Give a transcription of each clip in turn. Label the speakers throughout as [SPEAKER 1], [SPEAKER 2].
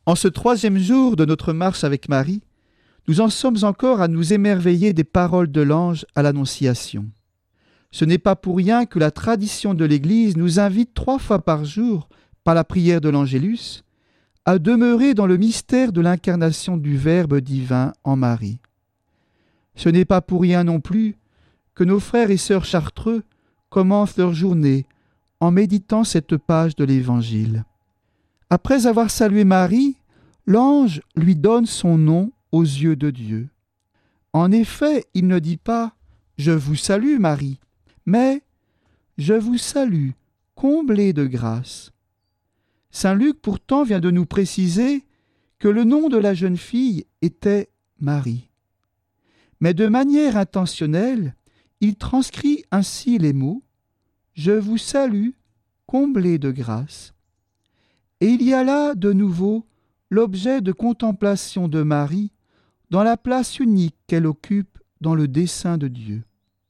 [SPEAKER 1] En ce 3e jour de notre marche avec Marie, nous en sommes encore à nous émerveiller des paroles de l'ange à l'Annonciation. Ce n'est pas pour rien que la tradition de l'Église nous invite 3 fois par jour, par la prière de l'Angélus, à demeurer dans le mystère de l'incarnation du Verbe divin en Marie. Ce n'est pas pour rien non plus que nos frères et sœurs chartreux commencent leur journée en méditant cette page de l'Évangile. Après avoir salué Marie, l'ange lui donne son nom aux yeux de Dieu. En effet, il ne dit pas « Je vous salue, Marie », mais « Je vous salue, comblée de grâce ». Saint Luc pourtant vient de nous préciser que le nom de la jeune fille était Marie. Mais de manière intentionnelle, il transcrit ainsi les mots « Je vous salue, comblée de grâce ». Et il y a là de nouveau l'objet de contemplation de Marie dans la place unique qu'elle occupe dans le dessein de Dieu.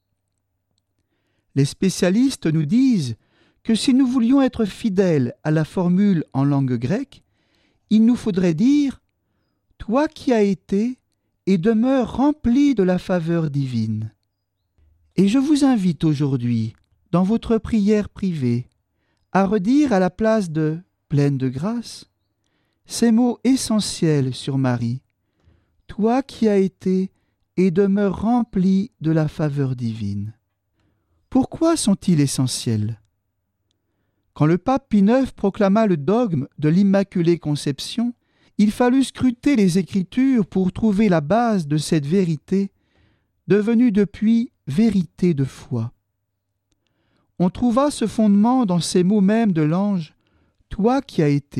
[SPEAKER 1] Les spécialistes nous disent que si nous voulions être fidèles à la formule en langue grecque, il nous faudrait dire « Toi qui as été et demeures rempli de la faveur divine ». Et je vous invite aujourd'hui, dans votre prière privée, à redire à la place de « pleine de grâce » ces mots essentiels sur Marie. « Toi qui as été et demeures rempli de la faveur divine ». Pourquoi sont-ils essentiels ? Quand le pape Pie IX proclama le dogme de l'Immaculée Conception, il fallut scruter les Écritures pour trouver la base de cette vérité, devenue depuis vérité de foi. On trouva ce fondement dans ces mots mêmes de l'ange « Toi qui as été ».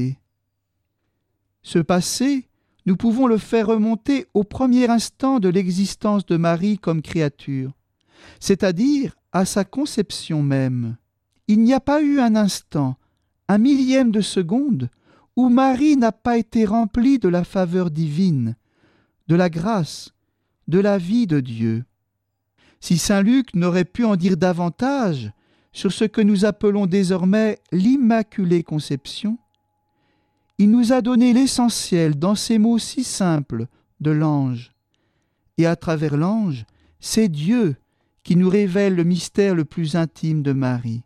[SPEAKER 1] Ce passé, nous pouvons le faire remonter au premier instant de l'existence de Marie comme créature, c'est-à-dire à sa conception même. Il n'y a pas eu un instant, un millième de seconde, où Marie n'a pas été remplie de la faveur divine, de la grâce, de la vie de Dieu. Si saint Luc n'aurait pu en dire davantage sur ce que nous appelons désormais l'Immaculée Conception, il nous a donné l'essentiel dans ces mots si simples de l'ange. Et à travers l'ange, c'est Dieu qui nous révèle le mystère le plus intime de Marie.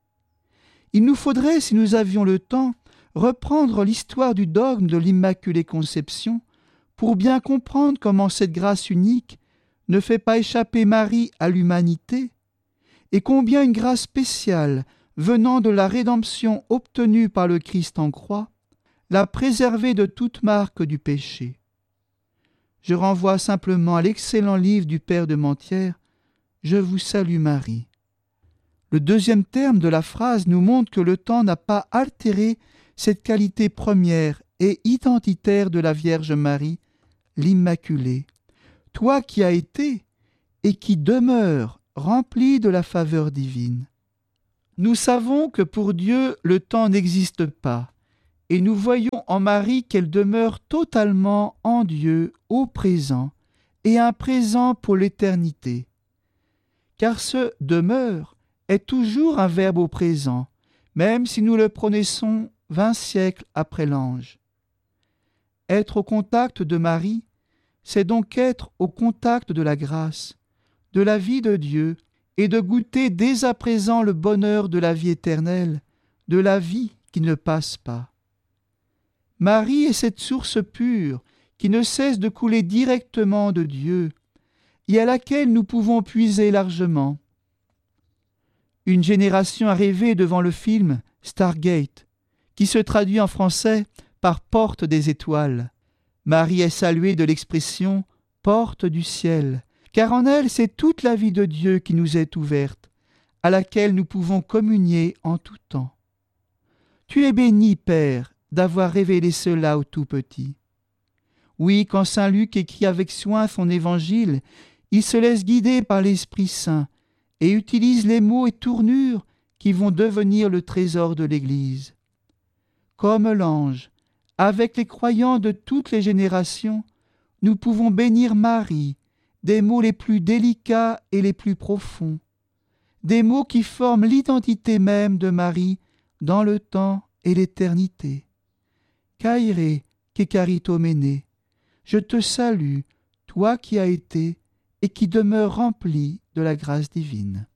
[SPEAKER 1] Il nous faudrait, si nous avions le temps, reprendre l'histoire du dogme de l'Immaculée Conception pour bien comprendre comment cette grâce unique ne fait pas échapper Marie à l'humanité et combien une grâce spéciale venant de la rédemption obtenue par le Christ en croix l'a préservée de toute marque du péché. Je renvoie simplement à l'excellent livre du Père de Mentière « Je vous salue Marie ». Le 2e terme de la phrase nous montre que le temps n'a pas altéré cette qualité première et identitaire de la Vierge Marie, l'Immaculée. Toi qui as été et qui demeures rempli de la faveur divine. Nous savons que pour Dieu, le temps n'existe pas, et nous voyons en Marie qu'elle demeure totalement en Dieu au présent, et un présent pour l'éternité. Car ce « demeure » est toujours un verbe au présent, même si nous le prononçons 20 siècles après l'ange. Être au contact de Marie, c'est donc être au contact de la grâce, de la vie de Dieu, et de goûter dès à présent le bonheur de la vie éternelle, de la vie qui ne passe pas. Marie est cette source pure qui ne cesse de couler directement de Dieu, et à laquelle nous pouvons puiser largement. Une génération a rêvé devant le film Stargate, qui se traduit en français par Porte des étoiles. Marie est saluée de l'expression Porte du ciel, car en elle c'est toute la vie de Dieu qui nous est ouverte, à laquelle nous pouvons communier en tout temps. Tu es béni, Père, d'avoir révélé cela au tout petit. Oui, quand saint Luc écrit avec soin son évangile, il se laisse guider par l'Esprit Saint et utilise les mots et tournures qui vont devenir le trésor de l'Église. Comme l'ange, avec les croyants de toutes les générations, nous pouvons bénir Marie des mots les plus délicats et les plus profonds, des mots qui forment l'identité même de Marie dans le temps et l'éternité. Caire qu'Écaritomene. Je te salue, toi qui as été et qui demeures rempli de la grâce divine.